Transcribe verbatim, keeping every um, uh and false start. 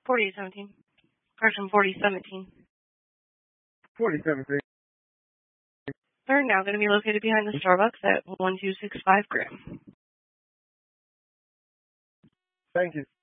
forty-eight seventeen. Correction, forty seventeen. forty seventeen. They're now going to be located behind the Starbucks at one two six five Graham. Thank you.